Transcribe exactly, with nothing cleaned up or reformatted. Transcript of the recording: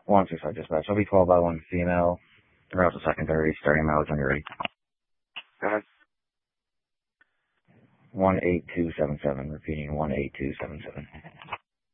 one six five dispatch. I'll be called by one female. Around the secondary, starting mileage when you're ready. Go ahead. one eight two seven seven, repeating one eight two seven seven.